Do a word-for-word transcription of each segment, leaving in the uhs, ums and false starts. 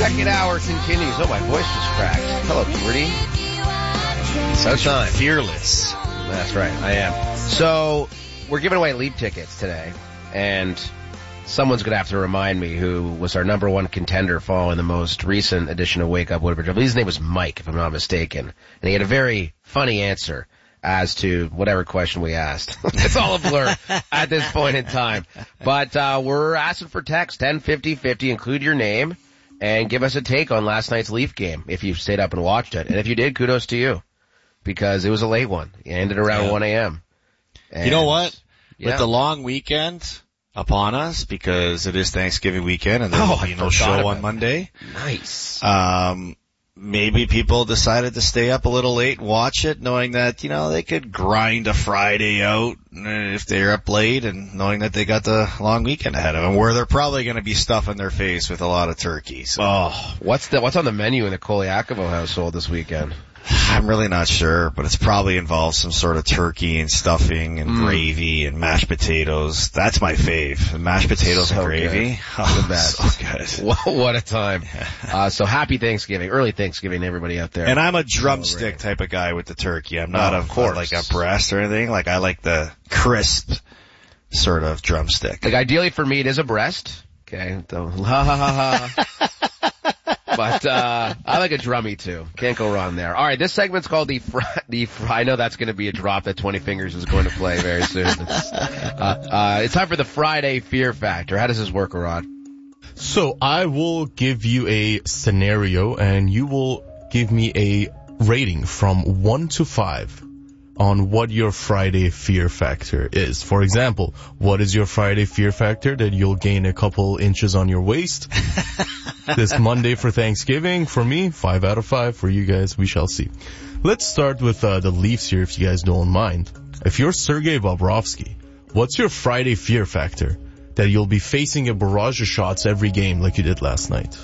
Second hour continues. Oh, my voice just cracked. Hello, Rudy. Sunshine. Fearless. That's right, I am. So, we're giving away Leap tickets today, and someone's going to have to remind me who was our number one contender following the most recent edition of Wake Up Woodbridge. I believe his name was Mike, if I'm not mistaken, and he had a very funny answer as to whatever question we asked. It's all a blur at this point in time. But uh we're asking for text, ten fifty fifty, include your name, and give us a take on last night's Leaf game, if you stayed up and watched it. And if you did, kudos to you, because it was a late one. It ended around yeah. one a.m. You know what? Yeah. With the long weekend upon us, because it is Thanksgiving weekend, and there oh, will be no show on Monday. Nice. Um... Maybe people decided to stay up a little late and watch it, knowing that, you know, they could grind a Friday out if they're up late, and knowing that they got the long weekend ahead of them, where they're probably going to be stuffing their face with a lot of turkey. So. Oh, what's the what's on the menu in the Kolyakovo household this weekend? I'm really not sure, but it's probably involved some sort of turkey and stuffing and mm. gravy and mashed potatoes. That's my fave. The mashed potatoes so and gravy. Good. Oh, the best. So good. What a time. Uh, so happy Thanksgiving, early Thanksgiving to everybody out there. And I'm a drumstick type of guy with the turkey. I'm not oh, a, of course. like a breast or anything. Like I like the crisp sort of drumstick. Like ideally for me it is a breast. Okay. So, ha ha ha ha. But, uh, I like a drummy too. Can't go wrong there. Alright, this segment's called the fr- the fr- I know that's gonna be a drop that twenty Fingers is going to play very soon. It's, uh, uh, it's time for the Friday Fear Factor. How does this work, Rod? So, I will give you a scenario and you will give me a rating from one to five on what your Friday Fear Factor is. For example, what is your Friday Fear Factor? That you'll gain a couple inches on your waist this Monday for Thanksgiving. For me, five out of five. For you guys, we shall see. Let's start with uh, the Leafs here, if you guys don't mind. If you're Sergei Bobrovsky, what's your Friday Fear Factor? That you'll be facing a barrage of shots every game like you did last night.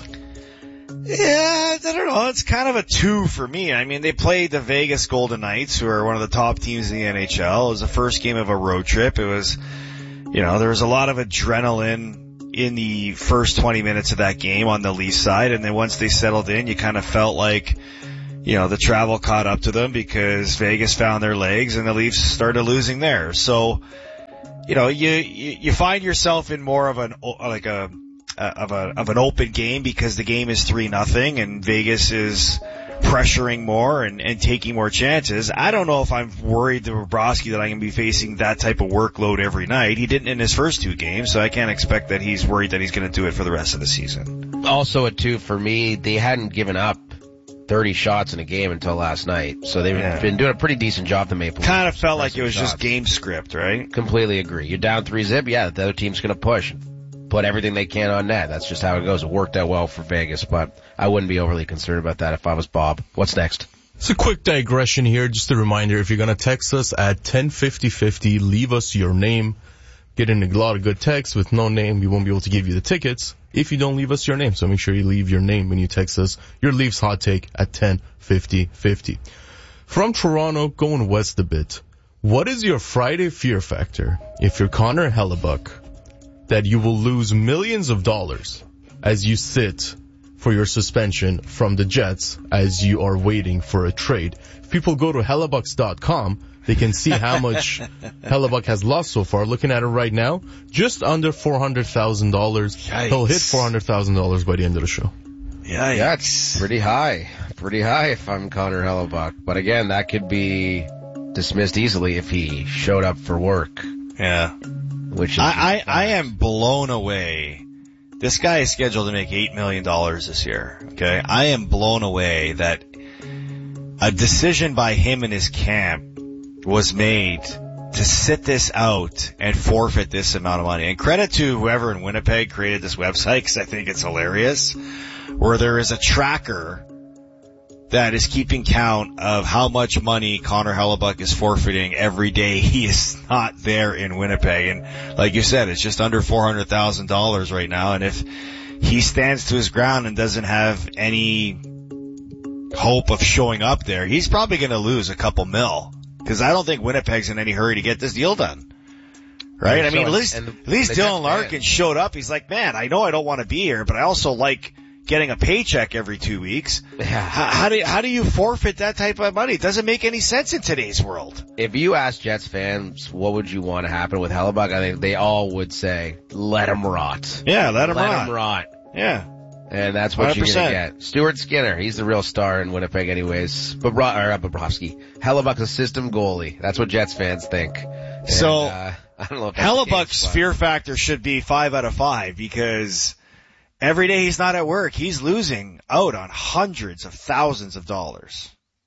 Yeah, I don't know. It's kind of a two for me. I mean, they played the Vegas Golden Knights, who are one of the top teams in the N H L. It was the first game of a road trip. It was, you know, there was a lot of adrenaline in the first twenty minutes of that game on the Leafs side. And then once they settled in, you kind of felt like, you know, the travel caught up to them because Vegas found their legs and the Leafs started losing theirs. So, you know, you, you, you find yourself in more of an, like a, Uh, of a of an open game because the game is three nothing and Vegas is pressuring more and, and taking more chances. I don't know if I'm worried to Bobrovsky that I'm going to be facing that type of workload every night. He didn't in his first two games, so I can't expect that he's worried that he's going to do it for the rest of the season. Also a two for me, they hadn't given up thirty shots in a game until last night, so they've yeah. been doing a pretty decent job, the Maple Leafs. Kind of felt like it was shots. Just game script, right? Completely agree. You're down three zip, yeah, the other team's going to push. Put everything they can on net. That's just how it goes. It worked out well for Vegas, but I wouldn't be overly concerned about that if I was Bob. What's next? It's a quick digression here. Just a reminder, if you're going to text us at ten fifty fifty, leave us your name. Get in a lot of good texts with no name. We won't be able to give you the tickets if you don't leave us your name. So make sure you leave your name when you text us your Leafs hot take at ten fifty fifty. From Toronto, going west a bit. What is your Friday Fear Factor if you're Connor Hellebuyck? That you will lose millions of dollars as you sit for your suspension from the Jets as you are waiting for a trade. If people go to hellebucks dot com, they can see how much Hellebuyck has lost so far. Looking at it right now, just under four hundred thousand dollars. He'll hit four hundred thousand dollars by the end of the show. Yeah, that's pretty high. Pretty high if I'm Connor Hellebuyck. But again, that could be dismissed easily if he showed up for work. Yeah. Which is I, I, I am blown away. This guy is scheduled to make eight million dollars this year. Okay. I am blown away that a decision by him and his camp was made to sit this out and forfeit this amount of money. And credit to whoever in Winnipeg created this website, because I think it's hilarious, where there is a tracker that is keeping count of how much money Connor Hellebuyck is forfeiting every day he is not there in Winnipeg. And like you said, it's just under four hundred thousand dollars right now. And if he stands to his ground and doesn't have any hope of showing up there, he's probably going to lose a couple mil. Because I don't think Winnipeg's in any hurry to get this deal done. Right? I mean, at least, at least Dylan Larkin showed up. He's like, man, I know I don't want to be here, but I also like getting a paycheck every two weeks. Yeah. How, how do you, how do you forfeit that type of money? It doesn't make any sense in today's world. If you ask Jets fans what would you want to happen with Hellebuck, I think they all would say, let him rot. Yeah, let him let rot. him rot. Yeah. And that's what one hundred percent. you're going to get. Stuart Skinner, he's the real star in Winnipeg anyways. Bobro- or uh, Bobrovsky. Hellebuck's a system goalie. That's what Jets fans think. And, So, uh, I don't know if that's the Hellebuck's case, but- fear factor should be five out of five because every day he's not at work, he's losing out on hundreds of thousands of dollars.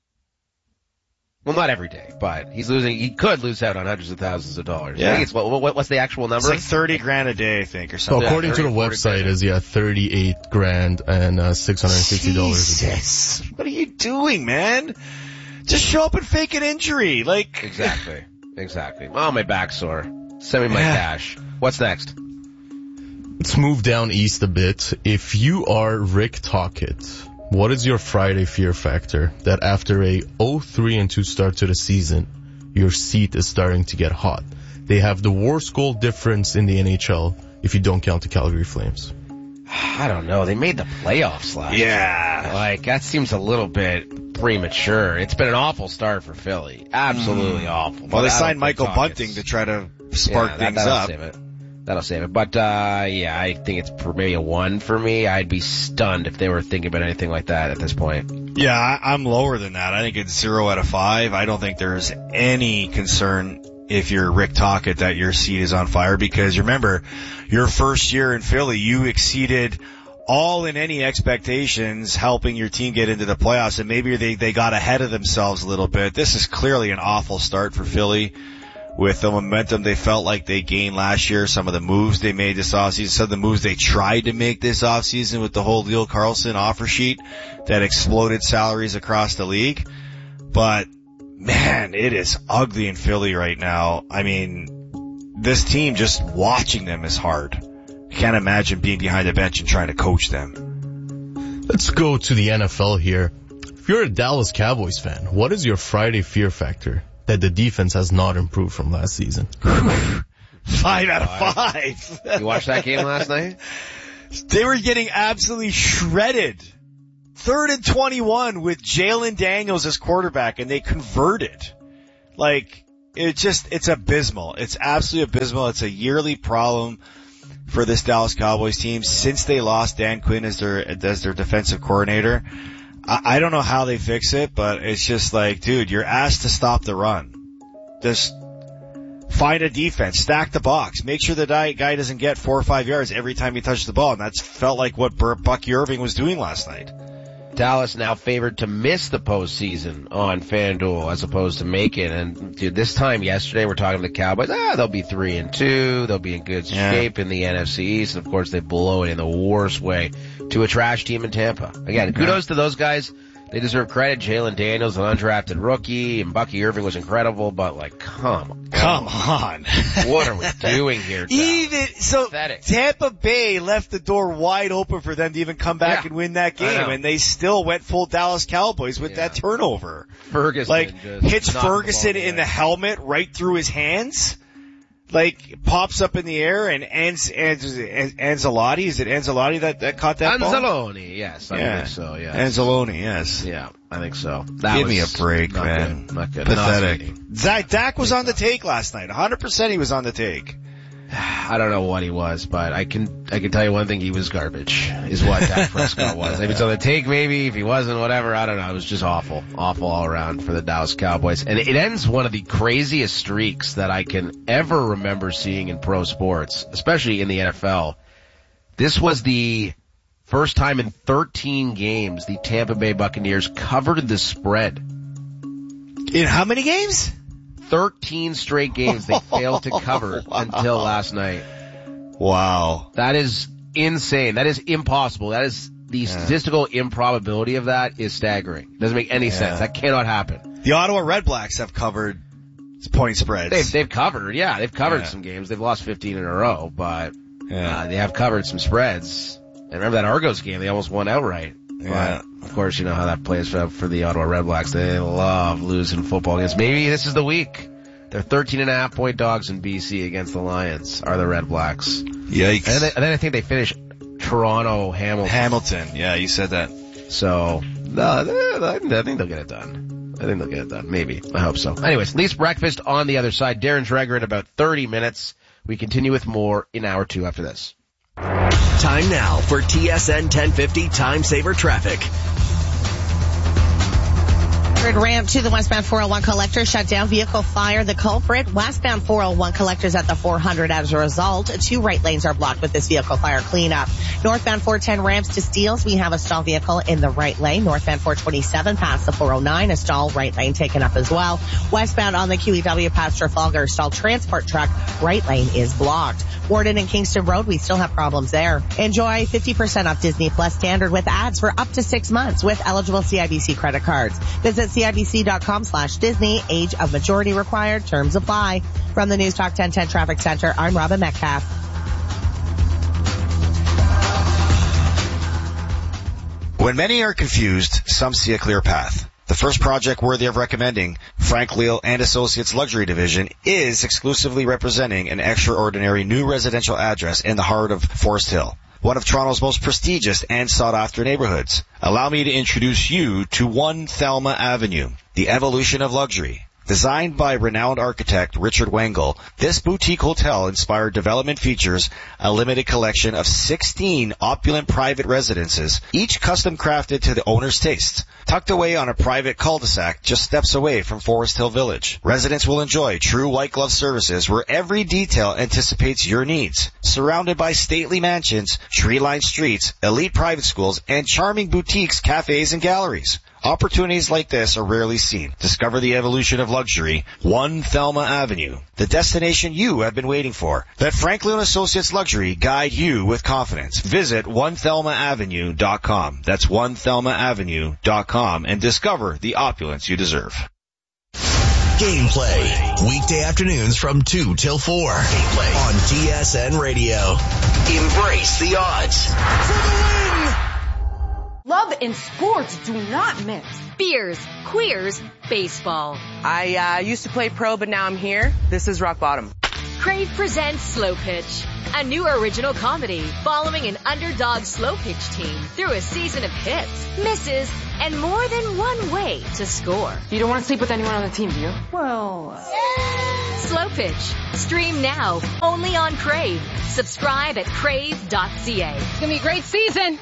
Well, not every day, but he's losing, he could lose out on hundreds of thousands of dollars. Yeah. I think it's, what, what, what's the actual number? It's like thirty grand a day, I think, or So something. according to the thirty, forty website grand. is, yeah, thirty-eight grand and, uh, six hundred fifty dollars. Jesus. What are you doing, man? Just show up and fake an injury. Like, Exactly. Exactly. Oh, my back's sore. Send me my Yeah. cash. What's next? Let's move down east a bit. If you are Rick Tocchet, what is your Friday fear factor that after a oh three and two start to the season, your seat is starting to get hot? They have the worst goal difference in the N H L if you don't count the Calgary Flames. I don't know. They made the playoffs last yeah. year. Like, that seems a little bit premature. It's been an awful start for Philly. Absolutely Mm. awful. Well, But they I don't signed think Michael Tocchet's- Bunting to try to spark yeah, that, things that'll up. Save it. That'll save it. But, uh, yeah, I think it's pr- maybe a one for me. I'd be stunned if they were thinking about anything like that at this point. Yeah, I, I'm lower than that. I think it's zero out of five. I don't think there's any concern if you're Rick Tocchet that your seat is on fire because remember, your first year in Philly, you exceeded all in any expectations helping your team get into the playoffs and maybe they, they got ahead of themselves a little bit. This is clearly an awful start for Philly with the momentum they felt like they gained last year, some of the moves they made this offseason, some of the moves they tried to make this offseason with the whole Leo Carlson offer sheet that exploded salaries across the league. But man, it is ugly in Philly right now. I mean, this team, just watching them is hard. I can't imagine being behind the bench and trying to coach them. Let's go to the N F L here. If you're a Dallas Cowboys fan, what is your Friday fear factor that the defense has not improved from last season? Five out of five. You watched that game last night? They were getting absolutely shredded. Third and twenty-one with Jalen Daniels as quarterback, and they converted. Like, it just, it's abysmal. It's absolutely abysmal. It's a yearly problem for this Dallas Cowboys team since they lost Dan Quinn as their, as their defensive coordinator. I, I don't know how they fix it, but it's just like, dude, you're asked to stop the run. Just find a defense, stack the box, make sure the guy doesn't get four or five yards every time he touches the ball. And that's felt like what Bucky Irving was doing last night. Dallas now favored to miss the postseason on FanDuel as opposed to make it. And dude, this time yesterday we're talking to the Cowboys. Ah, they'll be three and two. They'll be in good Yeah. shape in the N F C East. And of course they blow it in the worst way to a trash team in Tampa. Again, kudos to those guys. They deserve credit. Jalen Daniels, an undrafted rookie, and Bucky Irving was incredible, but like, come on. Come on. What are we doing here, Dallas? Even, so Pathetic. Tampa Bay left the door wide open for them to even come back Yeah. and win that I game, know. and they still went full Dallas Cowboys with Yeah. that turnover. Ferguson Like, just hits knocked the Ferguson ball in the away. helmet right through his hands. Like, pops up in the air and Anz, Anz, Anz, Anzalotti, is it Anzalotti that, that caught that ball? Anzalone, yes, I Yeah. think so, yeah. Anzalone, yes. Yeah, I think so. That Give me was a break, not man. Good, not good. Pathetic. Nauseating. Zach, Dak was on the take last night. one hundred percent he was on the take. I don't know what he was, but I can I can tell you one thing: he was garbage. Is what Dak Prescott was. If it's on the take, maybe. If he wasn't, whatever. I don't know. It was just awful, awful all around for the Dallas Cowboys, and it ends one of the craziest streaks that I can ever remember seeing in pro sports, especially in the N F L. This was the first time in thirteen games the Tampa Bay Buccaneers covered the spread. In how many games? thirteen straight games they failed to cover Wow. until last night. Wow. That is insane. That is impossible. That is the Yeah. statistical improbability of that is staggering. Doesn't make any Yeah. sense. That cannot happen. The Ottawa Red Blacks have covered point spreads. They've they've covered, yeah, they've covered Yeah. some games. They've lost fifteen in a row, but Yeah. uh, they have covered some spreads. And remember that Argos game? They almost won outright. Yeah. But, of course, you know how that plays for, for the Ottawa Red Blacks. They love losing football games. Maybe this is the week. They're thirteen and a half point dogs in B C against the Lions, are the Red Blacks. Yikes. And then, and then I think they finish Toronto Hamilton. Hamilton. Yeah, you said that. So, no, I think they'll get it done. I think they'll get it done. Maybe. I hope so. Anyways, Leafs breakfast on the other side. Darren Dreger in about thirty minutes. We continue with more in hour two after this. Time now for T S N ten fifty Time Saver Traffic. Ramp to the westbound four oh one collector shut down. Vehicle fire. The culprit. Westbound four oh one collectors at the four hundred as a result. Two right lanes are blocked with this vehicle fire cleanup. Northbound four ten ramps to Steeles. We have a stall vehicle in the right lane. Northbound four twenty-seven past the four oh nine. A stall right lane taken up as well. Westbound on the Q E W past Trafalgar. Stall transport truck. Right lane is blocked. Warden and Kingston Road. We still have problems there. Enjoy fifty percent off Disney Plus Standard with ads for up to six months with eligible C I B C credit cards. Visit CIBC.com slash Disney. Age of majority required. Terms apply. From the News Talk ten ten Traffic Center, I'm Robin Metcalf. When many are confused, some see a clear path. The first project worthy of recommending, Frank Leal and Associates Luxury Division, is exclusively representing an extraordinary new residential address in the heart of Forest Hill, one of Toronto's most prestigious and sought-after neighborhoods. Allow me to introduce you to One Thelma Avenue, the evolution of luxury. Designed by renowned architect Richard Wengel, this boutique hotel inspired development features a limited collection of sixteen opulent private residences, each custom crafted to the owner's taste. Tucked away on a private cul-de-sac just steps away from Forest Hill Village, residents will enjoy true white glove services where every detail anticipates your needs. Surrounded by stately mansions, tree-lined streets, elite private schools, and charming boutiques, cafes, and galleries. Opportunities like this are rarely seen. Discover the evolution of luxury, One Thelma Avenue, the destination you have been waiting for. Let Frank Leal and Associates Luxury guide you with confidence. Visit one thelma avenue dot com. That's one thelma avenue dot com and discover the opulence you deserve. Gameplay, weekday afternoons from two till four. Gameplay on T S N Radio. Embrace the odds. For the win! Love and sports do not mix. Beers, queers, baseball. I uh, used to play pro, but now I'm here. This is rock bottom. Crave presents Slow Pitch, a new original comedy following an underdog slow pitch team through a season of hits, misses, and more than one way to score. You don't want to sleep with anyone on the team, do you? Well... Uh... Slow Pitch. Stream now, only on Crave. Subscribe at crave dot c a. It's gonna be a great season.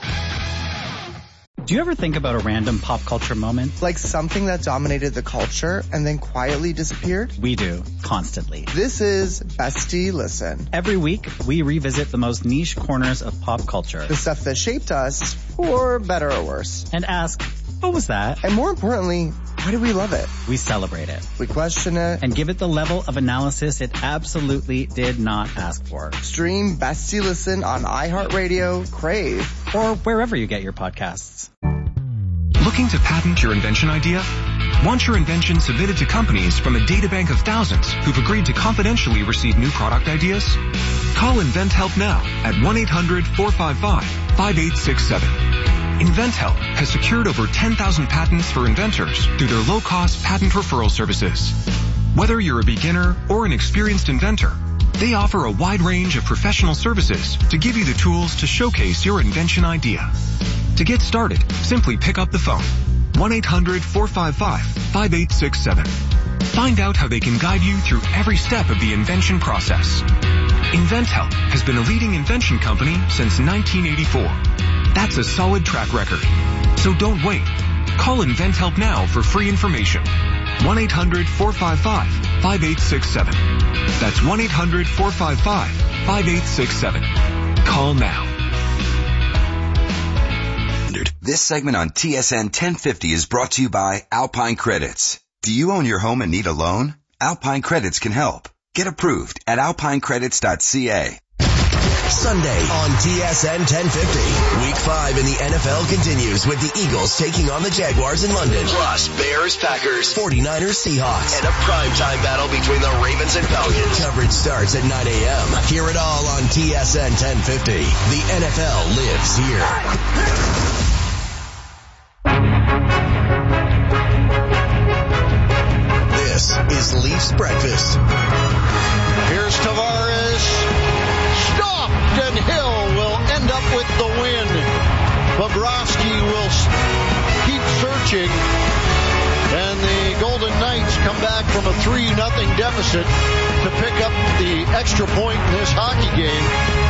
Do you ever think about a random pop culture moment? Like something that dominated the culture and then quietly disappeared? We do, constantly. This is Bestie Listen. Every week, we revisit the most niche corners of pop culture. The stuff that shaped us, for better or worse. And ask, what was that? And more importantly, why do we love it? We celebrate it. We question it. And give it the level of analysis it absolutely did not ask for. Stream Bestie Listen on iHeartRadio, Crave, or wherever you get your podcasts. Looking to patent your invention idea? Want your invention submitted to companies from a databank of thousands who've agreed to confidentially receive new product ideas? Call InventHelp now at one eight hundred four five five five eight six seven. InventHelp has secured over ten thousand patents for inventors through their low-cost patent referral services. Whether you're a beginner or an experienced inventor, they offer a wide range of professional services to give you the tools to showcase your invention idea. To get started, simply pick up the phone. one eight hundred four five five five eight six seven. Find out how they can guide you through every step of the invention process. InventHelp has been a leading invention company since nineteen eighty-four. That's a solid track record. So don't wait. Call InventHelp now for free information. one eight hundred four five five five eight six seven. That's one eight hundred four five five five eight six seven. Call now. This segment on T S N ten fifty is brought to you by Alpine Credits. Do you own your home and need a loan? Alpine Credits can help. Get approved at alpine credits dot c a. Sunday on T S N ten fifty. Week five in the N F L continues with the Eagles taking on the Jaguars in London. Plus Bears, Packers, forty-niners, Seahawks, and a primetime battle between the Ravens and Falcons. Coverage starts at nine a.m. Hear it all on T S N ten fifty. The N F L lives here. This is Leafs Breakfast. Here's Tavares. Stopped, and Hill will end up with the win. he will keep searching. And the Golden Knights come back from a three nothing deficit to pick up the extra point in this hockey game.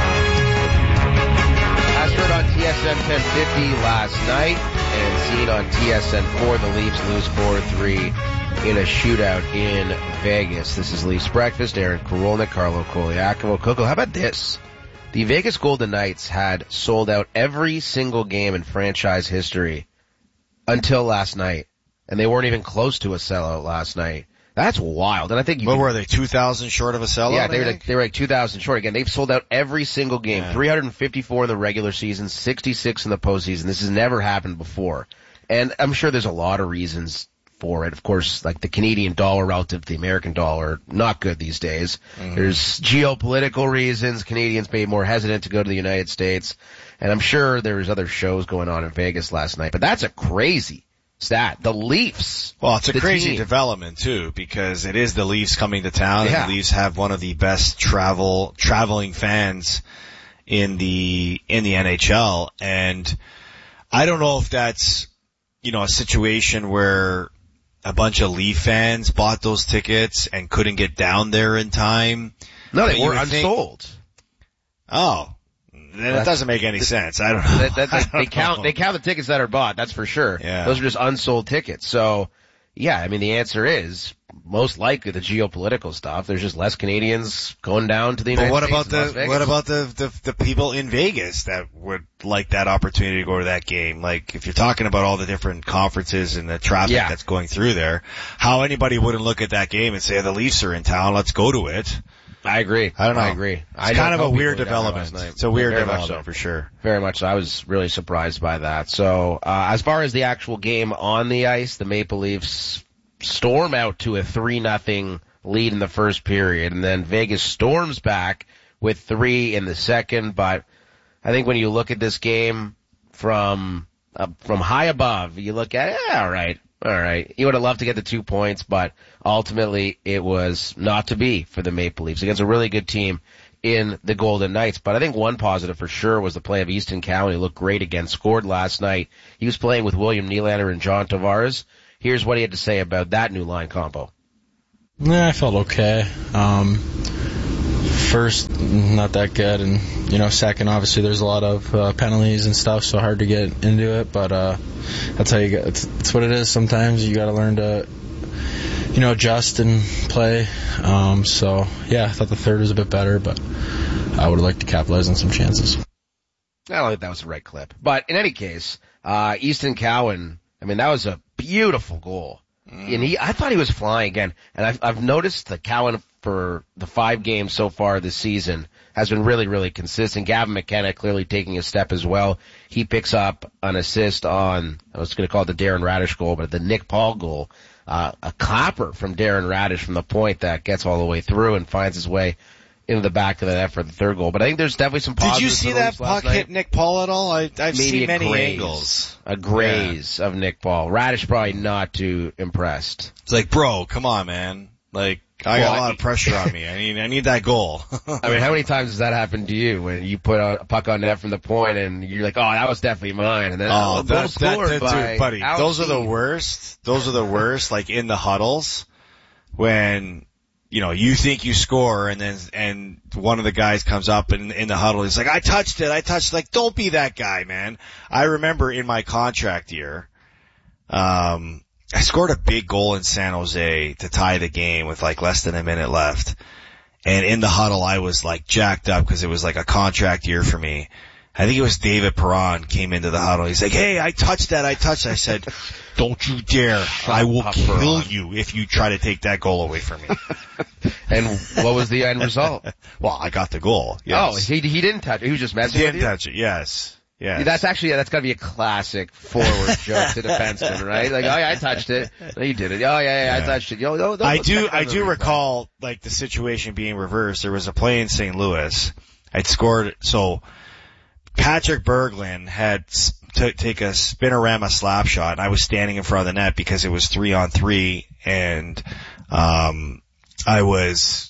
As heard on T S N ten fifty last night and seen on T S N four, the Leafs lose four three in a shootout in Vegas. This is Leafs Breakfast. Aaron Korolnik, Carlo Koliakovo. Coco, how about this? The Vegas Golden Knights had sold out every single game in franchise history until last night. And they weren't even close to a sellout last night. That's wild. And I think you What can, were they, two thousand short of a sellout? Yeah, they I were think? like, they were like two thousand short. Again, they've sold out every single game. Yeah. three hundred fifty-four in the regular season, sixty-six in the postseason. This has never happened before. And I'm sure there's a lot of reasons for it. Of course, like the Canadian dollar relative to the American dollar, not good these days. Mm-hmm. There's geopolitical reasons. Canadians may be more hesitant to go to the United States. And I'm sure there was other shows going on in Vegas last night. But that's a crazy stat. The Leafs. Well, it's a crazy team. development too, because it is the Leafs coming to town, Yeah. and the Leafs have one of the best travel traveling fans in the in the N H L. And I don't know if that's, you know, a situation where a bunch of Leaf fans bought those tickets and couldn't get down there in time. No, they But you were would think- unsold. Oh. Then it doesn't make any sense. I don't know. That, that, I that, don't they count. know. They count the tickets that are bought. That's for sure. Yeah. Those are just unsold tickets. So, yeah, I mean, the answer is most likely the geopolitical stuff. There's just less Canadians going down to the United But what States. about and Las the Vegas. what about the, the the people in Vegas that would like that opportunity to go to that game? Like, if you're talking about all the different conferences and the traffic Yeah. that's going through there, how anybody wouldn't look at that game and say, the Leafs are in town, let's go to it. I agree. I don't know. I agree. It's I kind of know a people weird were down there development. last night. It's a weird Very much development so. for sure. Very much so. I was really surprised by that. So, uh, as far as the actual game on the ice, the Maple Leafs storm out to a three nothing lead in the first period, and then Vegas storms back with three in the second. But I think when you look at this game from uh, from high above, you look at it, eh, all right, all right. You would have loved to get the two points, but ultimately it was not to be for the Maple Leafs against a really good team in the Golden Knights. But I think one positive for sure was the play of Easton Cowan. He looked great again, scored last night. He was playing with William Nylander and John Tavares. Here's what he had to say about that new line combo. Yeah, I felt okay. Um, first, not that good, and you know, second, obviously, there's a lot of uh, penalties and stuff, so hard to get into it. But uh, that's how you get. It's, it's what it is. Sometimes you got to learn to, you know, adjust and play. Um, so yeah, I thought the third was a bit better, but I would have liked to capitalize on some chances. I don't think that was the right clip, but in any case, uh, Easton Cowan. I mean, that was a beautiful goal. Mm. And he, I thought he was flying again. And I've, I've noticed that Cowan for the five games so far this season has been really, really consistent. Gavin McKenna clearly taking a step as well. He picks up an assist on, I was going to call it the Darren Radish goal, but the Nick Paul goal. Uh, a clapper from Darren Radish from the point that gets all the way through and finds his way into the back of the net for the third goal. But I think there's definitely some positives. Did you see that puck hit Nick Paul at all? I, I've Maybe seen many graze, angles. A graze yeah. of Nick Paul. Radish probably not too impressed. It's like, bro, come on, man. Like, I well, got a lot of pressure on me. I need, I need that goal. I mean, how many times has that happened to you when you put a puck on net from the point and you're like, oh, that was definitely mine, and then oh, oh, that, scored that, by dude, buddy, Alex those Steve. are the worst. Those are the worst. Like in the huddles when. You know, you think you score, and then and one of the guys comes up and in the huddle, he's like, "I touched it, I touched." Like, don't be that guy, man. I remember in my contract year, um, I scored a big goal in San Jose to tie the game with like less than a minute left, and in the huddle, I was like jacked up because it was like a contract year for me. I think it was David Perron came into the huddle. He's like, "Hey, I touched that. I touched." I said, "Don't you dare! I will kill you if you try to take that goal away from me." And what was the end result? Well, I got the goal. Yes. Oh, he he didn't touch it. He was just messing he with you? He didn't touch it. Yes. Yes. Yeah, that's actually, that's gotta be a classic forward joke to defenseman, right? Like, oh yeah, I touched it. No, you did it. Oh yeah, yeah, yeah. I touched it. Yo, no, no, I do, I do recall, like, the situation being reversed. There was a play in Saint Louis. I'd scored, so, Patrick Berglund had to take a spinorama slap shot, and I was standing in front of the net because it was three on three, and um I was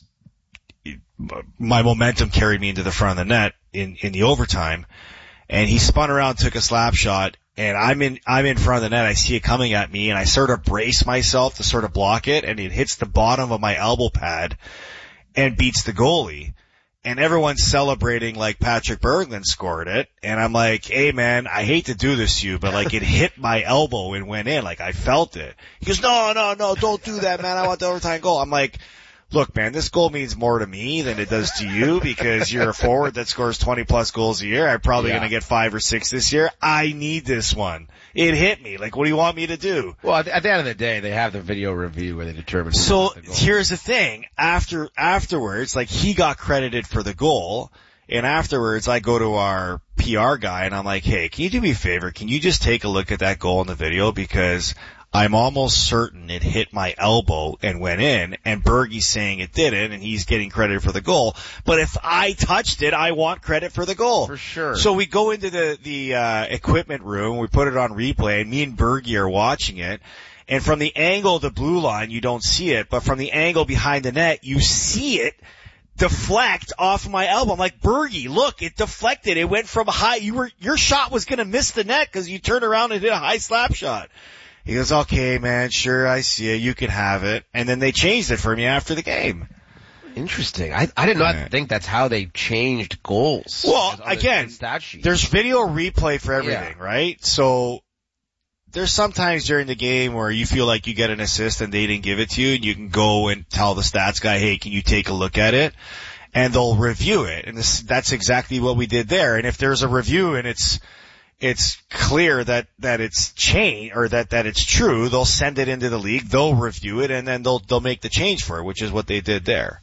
my momentum carried me into the front of the net in in the overtime, and he spun around, took a slap shot, and I'm in, I'm in front of the net. I see it coming at me, and I sort of brace myself to sort of block it, and it hits the bottom of my elbow pad and beats the goalie. And everyone's celebrating like Patrick Berglund scored it. And I'm like, hey man, I hate to do this to you, but like it hit my elbow and went in. Like I felt it. He goes, no, no, no, don't do that, man. I want the overtime goal. I'm like, look, man, this goal means more to me than it does to you because you're a forward that scores twenty plus goals a year. I'm probably yeah. going to get five or six this year. I need this one. It hit me. Like, what do you want me to do? Well, at the end of the day, they have the video review where they determine. So the goal. Here's the thing. After, afterwards, like he got credited for the goal. And afterwards, I go to our P R guy and I'm like, hey, can you do me a favor? Can you just take a look at that goal in the video? Because I'm almost certain it hit my elbow and went in, and Bergie's saying it didn't, and he's getting credit for the goal. But if I touched it, I want credit for the goal. For sure. So we go into the, the, uh, equipment room, we put it on replay, and me and Bergie are watching it. And from the angle of the blue line, you don't see it, but from the angle behind the net, you see it deflect off of my elbow. I'm like, Bergie, look, it deflected. It went from high, you were, your shot was gonna miss the net because you turned around and hit a high slap shot. He goes, okay, man, sure, I see it. You can have it. And then they changed it for me after the game. Interesting. I, I did not yeah. think that's how they changed goals. Well, again, there's video replay for everything, yeah. right? So there's sometimes during the game where you feel like you get an assist and they didn't give it to you, and you can go and tell the stats guy, hey, can you take a look at it? And they'll review it. And this, that's exactly what we did there. And if there's a review and it's it's clear that, that it's changed or that, that it's true, they'll send it into the league, they'll review it, and then they'll, they'll make the change for it, which is what they did there.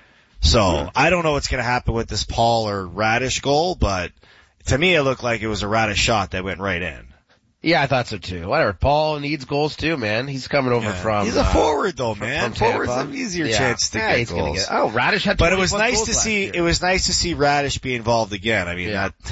So, yeah. I don't know what's gonna happen with this Paul or Radish goal, but to me it looked like it was a Radish shot that went right in. Yeah, I thought so too. Whatever. Paul needs goals too, man. He's coming over yeah. from. He's a uh, forward though, from, man. From Forwards have easier yeah. chance to yeah, get he's goals. Gonna get, oh, Radish had. But it was nice to see. Year. It was nice to see Radish be involved again. I mean, yeah. that.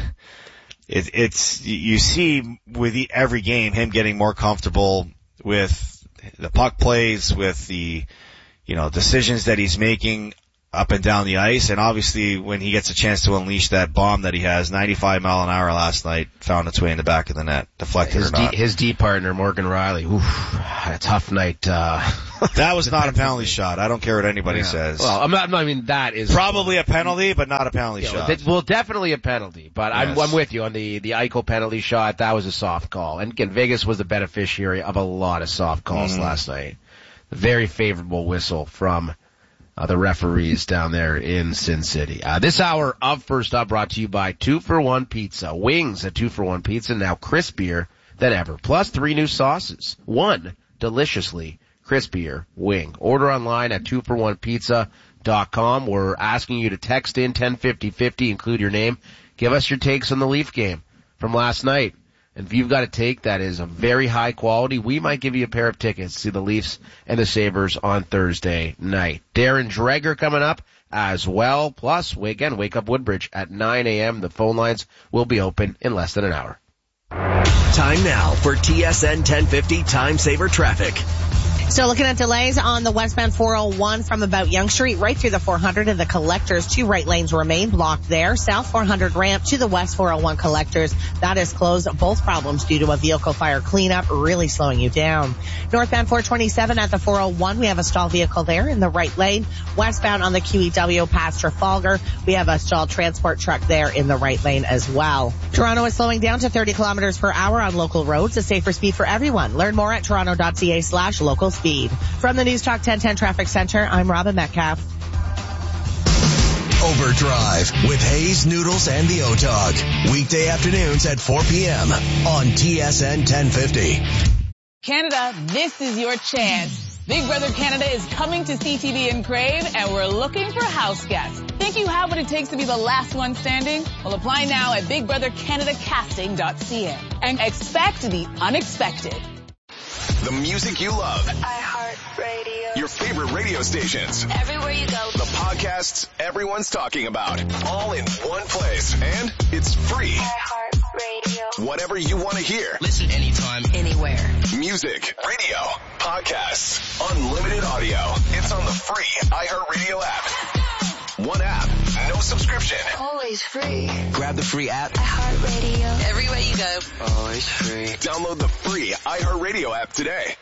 It, it's, you see with the, every game him getting more comfortable with the puck plays, with the, you know, decisions that he's making up and down the ice, and obviously when he gets a chance to unleash that bomb that he has, ninety-five mile an hour last night, found its way in the back of the net, deflected his or not. D, his D partner, Morgan Riley, oof, had a tough night, uh. That was not a penalty shot. I don't care what anybody yeah. says. Well, I'm not, I mean, that is. Probably a penalty, but not a penalty yeah, shot. That, well, definitely a penalty, but yes. I'm, I'm with you on the, the Eichel penalty shot. That was a soft call. And again, Vegas was the beneficiary of a lot of soft calls mm-hmm. last night. Very favorable whistle from Uh, the referees down there in Sin City. Uh, this hour of First Up brought to you by Two for One Pizza. Wings at Two for One Pizza, now crispier than ever. Plus three new sauces. One deliciously crispier wing. Order online at two for one pizza dot com. We're asking you to text in ten fifty fifty, include your name. Give us your takes on the Leaf game from last night. And if you've got a take that is of very high quality, we might give you a pair of tickets to see the Leafs and the Sabres on Thursday night. Darren Dreger coming up as well. Plus, again, Wake Up Woodbridge at nine a.m. The phone lines will be open in less than an hour. Time now for T S N ten fifty Time Saver Traffic. So looking at delays on the westbound four oh one from about Yonge Street right through the four hundred and the Collectors. Two right lanes remain blocked there. South four hundred ramp to the west four oh one Collectors. That is closed. Both problems due to a vehicle fire cleanup, really slowing you down. Northbound four twenty-seven at the four oh one, we have a stalled vehicle there in the right lane. Westbound on the Q E W past Trafalgar, we have a stalled transport truck there in the right lane as well. Toronto is slowing down to thirty kilometers per hour on local roads, a safer speed for everyone. Learn more at toronto.ca slash local speed. From the News Talk ten ten Traffic Center, I'm Robin Metcalf. Overdrive with Hayes, Noodles, and the O-Dog. Weekday afternoons at four p.m. on T S N ten fifty. Canada, this is your chance. Big Brother Canada is coming to C T V and Crave, and we're looking for house guests. Think you have what it takes to be the last one standing? Well, apply now at big brother canada casting dot c a and expect the unexpected. The music you love. iHeartRadio. Your favorite radio stations. Everywhere you go. The podcasts everyone's talking about. All in one place. And it's free. iHeartRadio. Whatever you want to hear. Listen anytime. Anywhere. Music, radio, podcasts, unlimited audio. It's on the free iHeartRadio app. One app. No subscription. Always free. Grab the free app. iHeartRadio. Everywhere you go. Always free. Download the free iHeartRadio app today.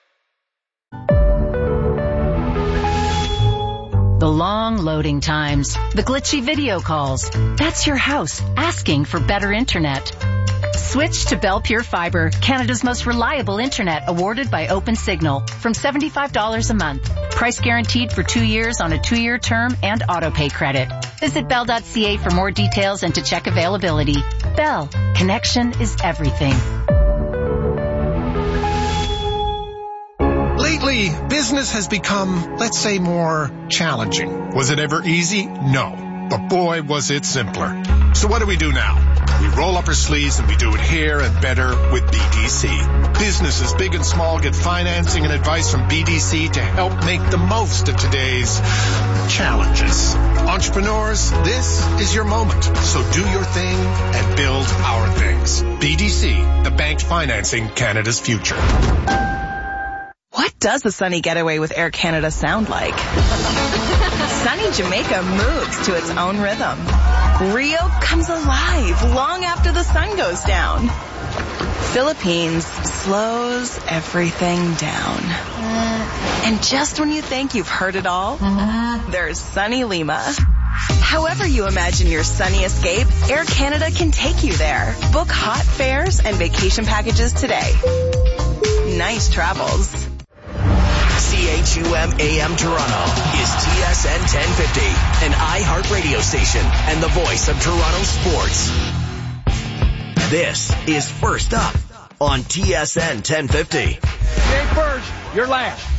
The long loading times, the glitchy video calls. That's your house asking for better internet. Switch to Bell Pure Fiber, Canada's most reliable internet, awarded by OpenSignal, from seventy-five dollars a month. Price guaranteed for two years on a two-year term and auto-pay credit. Visit bell dot c a for more details and to check availability. Bell, connection is everything. Lately, business has become, let's say, more challenging. Was it ever easy? No. But boy, was it simpler. So what do we do now? We roll up our sleeves and we do it here and better with B D C. Businesses big and small get financing and advice from B D C to help make the most of today's challenges. Entrepreneurs, this is your moment. So do your thing and build our things. B D C, the bank financing Canada's future. What does a sunny getaway with Air Canada sound like? Sunny Jamaica moves to its own rhythm. Rio comes alive long after the sun goes down. Philippines slows everything down. And just when you think you've heard it all, there's sunny Lima. However you imagine your sunny escape, Air Canada can take you there. Book hot fares and vacation packages today. Nice travels. C H U M A M Toronto is T S N ten fifty, an iHeart radio station and the voice of Toronto sports. This is First Up on T S N ten fifty. Game first, you're last.